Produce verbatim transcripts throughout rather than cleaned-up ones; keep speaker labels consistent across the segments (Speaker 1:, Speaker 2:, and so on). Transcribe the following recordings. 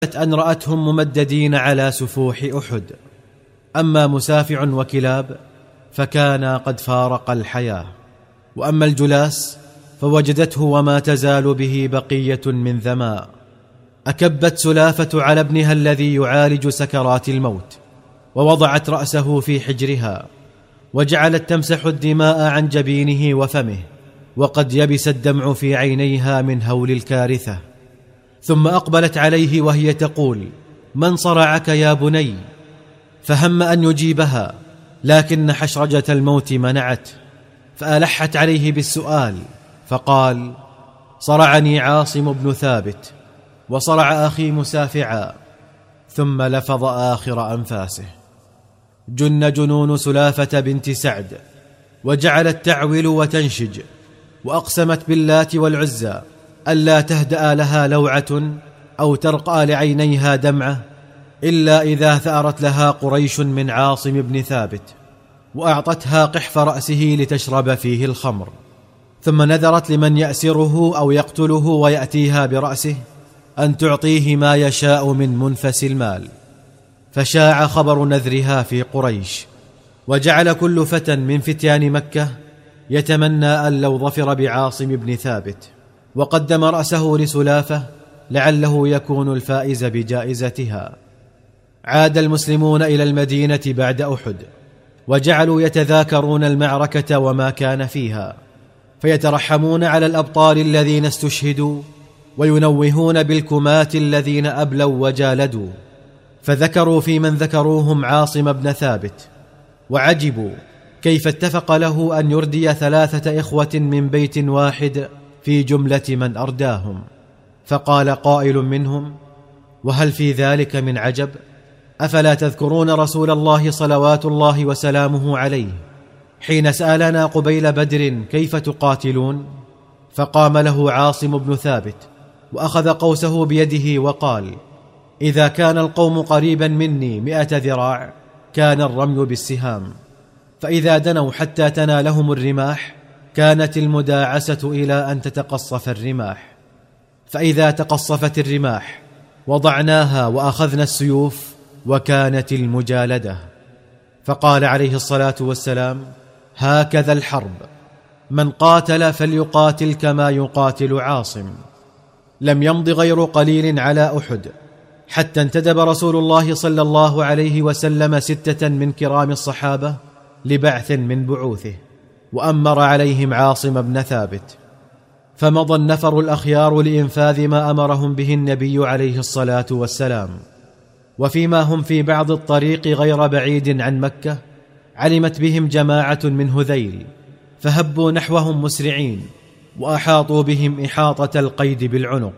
Speaker 1: أن رأتهم ممددين على سفوح أحد. أما مسافع وكلاب فكانا قد فارق الحياة، وأما الجلاس فوجدته وما تزال به بقية من ذماء. أكبت سلافة على ابنها الذي يعالج سكرات الموت، ووضعت رأسه في حجرها، وجعلت تمسح الدماء عن جبينه وفمه، وقد يبس الدمع في عينيها من هول الكارثة. ثم أقبلت عليه وهي تقول: من صرعك يا بني؟ فهم أن يجيبها، لكن حشرجة الموت منعته، فألحت عليه بالسؤال فقال: صرعني عاصم بن ثابت، وصرع أخي مسافعا. ثم لفظ آخر أنفاسه. جن جنون سلافة بنت سعد، وجعلت تعول وتنشج، وأقسمت باللات والعزى ألا تهدأ لها لوعة أو ترقى لعينيها دمعة إلا إذا ثأرت لها قريش من عاصم بن ثابت، وأعطتها قحف رأسه لتشرب فيه الخمر. ثم نذرت لمن يأسره أو يقتله ويأتيها برأسه أن تعطيه ما يشاء من منفس المال. فشاع خبر نذرها في قريش، وجعل كل فتى من فتيان مكة يتمنى أن لو ظفر بعاصم بن ثابت، وقدم رأسه لسلافة لعله يكون الفائز بجائزتها. عاد المسلمون إلى المدينة بعد أحد، وجعلوا يتذاكرون المعركة وما كان فيها، فيترحمون على الأبطال الذين استشهدوا، وينوهون بالكمات الذين أبلوا وجالدوا. فذكروا في من ذكروهم عاصم بن ثابت، وعجبوا كيف اتفق له أن يردي ثلاثة إخوة من بيت واحد في جملة من أرداهم. فقال قائل منهم: وهل في ذلك من عجب؟ أفلا تذكرون رسول الله صلوات الله وسلامه عليه حين سألنا قبيل بدر كيف تقاتلون؟ فقام له عاصم بن ثابت وأخذ قوسه بيده وقال: إذا كان القوم قريبا مني مئة ذراع كان الرمي بالسهام، فإذا دنوا حتى تنالهم الرماح كانت المداعسة إلى أن تتقصف الرماح، فإذا تقصفت الرماح وضعناها وأخذنا السيوف وكانت المجالدة. فقال عليه الصلاة والسلام: هكذا الحرب، من قاتل فليقاتل كما يقاتل عاصم. لم يمض غير قليل على أحد حتى انتدب رسول الله صلى الله عليه وسلم ستة من كرام الصحابة لبعث من بعوثه، وأمر عليهم عاصم بن ثابت. فمضى النفر الأخيار لإنفاذ ما أمرهم به النبي عليه الصلاة والسلام. وفيما هم في بعض الطريق غير بعيد عن مكة علمت بهم جماعة من هذيل، فهبوا نحوهم مسرعين، وأحاطوا بهم إحاطة القيد بالعنق.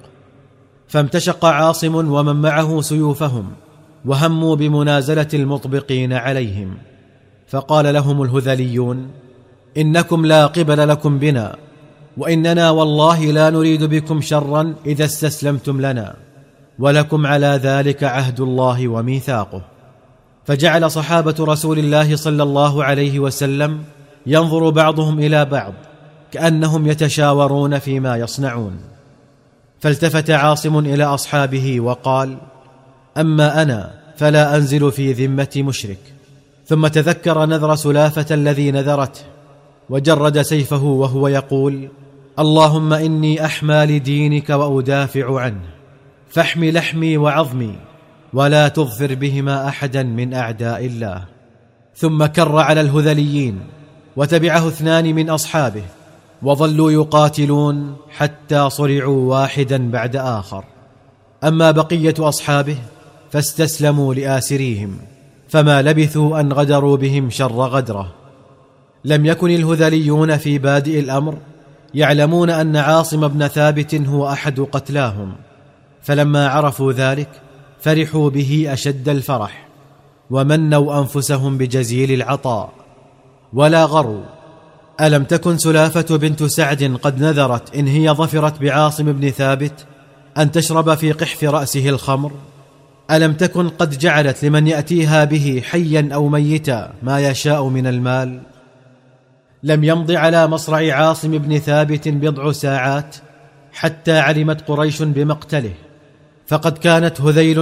Speaker 1: فامتشق عاصم ومن معه سيوفهم، وهموا بمنازلة المطبقين عليهم. فقال لهم الهذليون: إنكم لا قبل لكم بنا، وإننا والله لا نريد بكم شرا إذا استسلمتم لنا، ولكم على ذلك عهد الله وميثاقه. فجعل صحابة رسول الله صلى الله عليه وسلم ينظر بعضهم إلى بعض كأنهم يتشاورون فيما يصنعون. فالتفت عاصم إلى أصحابه وقال: أما أنا فلا أنزل في ذمة مشرك. ثم تذكر نذر سلافة الذي نذرته، وجرد سيفه وهو يقول: اللهم إني أحمى لدينك وأدافع عنه، فاحمي لحمي وعظمي، ولا تظفر بهما أحدا من أعداء الله. ثم كر على الهذليين، وتبعه اثنان من أصحابه، وظلوا يقاتلون حتى صرعوا واحدا بعد آخر. أما بقية أصحابه فاستسلموا لآسريهم، فما لبثوا أن غدروا بهم شر غدرة. لم يكن الهذليون في بادئ الأمر يعلمون أن عاصم بن ثابت هو أحد قتلاهم، فلما عرفوا ذلك فرحوا به أشد الفرح، ومنوا أنفسهم بجزيل العطاء ولا غروا. ألم تكن سلافة بنت سعد قد نذرت إن هي ظفرت بعاصم بن ثابت أن تشرب في قحف رأسه الخمر؟ ألم تكن قد جعلت لمن يأتيها به حيا أو ميتا ما يشاء من المال؟ لم يمض على مصرع عاصم بن ثابت بضع ساعات حتى علمت قريش بمقتله، فقد كانت هذيل